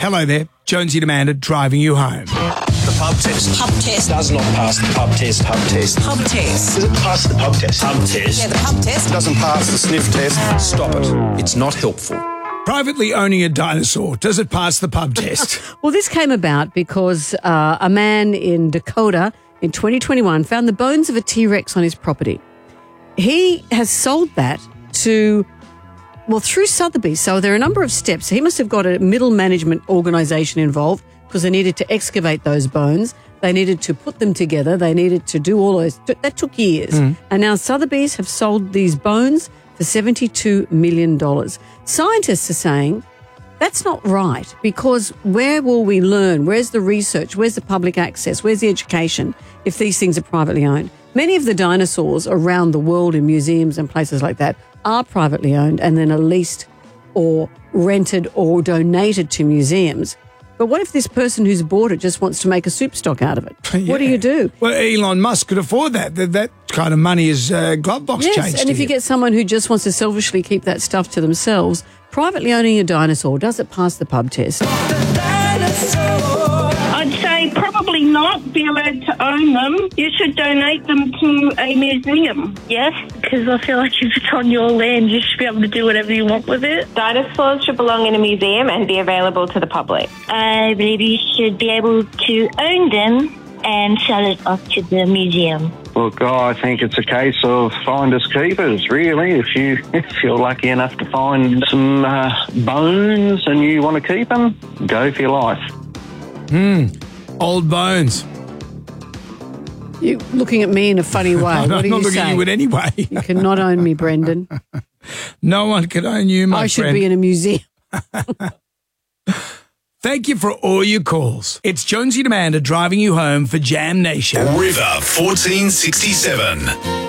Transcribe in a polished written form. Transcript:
Hello there, Jonesy and Amanda driving you home. The pub test. Pub test. Does not pass the pub test. Pub test. Pub test. Does it pass the pub test? Pub test. Yeah, the pub test. Doesn't pass the sniff test. Stop it. It's not helpful. Privately owning a dinosaur, does it pass the pub test? Well, this came about because a man in Dakota in 2021 found the bones of a T-Rex on his property. He has sold that through Sotheby's. So there are a number of steps. He must have got a middle management organisation involved because they needed to excavate those bones. They needed to put them together. They needed to do all those. That took years. And now Sotheby's have sold these bones for $72 million. Scientists are saying that's not right, because where will we learn? Where's the research? Where's the public access? Where's the education if these things are privately owned? Many of the dinosaurs around the world in museums and places like that are privately owned and then are leased or rented or donated to museums. But what if this person who's bought it just wants to make a soup stock out of it? Yeah. What do you do? Well, Elon Musk could afford that. That kind of money is glove box change. Yes, and if you get someone who just wants to selfishly keep that stuff to themselves, privately owning a dinosaur, does it pass the pub test? I'd say probably not be allowed to own them. You should donate them to a museum. Yes, because I feel like if it's on your land, you should be able to do whatever you want with it. Dinosaurs should belong in a museum and be available to the public. I believe you should be able to own them and sell it off to the museum. Look, I think it's a case of finders keepers, really. If you're lucky enough to find some bones and you want to keep them, go for your life. Old bones. You're looking at me in a funny way. I'm What do not you looking say? at you in any way. You cannot own me, Brendan. No one can own you, my I should friend. be in a museum. Thank you for all your calls. It's Jonesy and Amanda driving you home for Jam Nation. River 1467.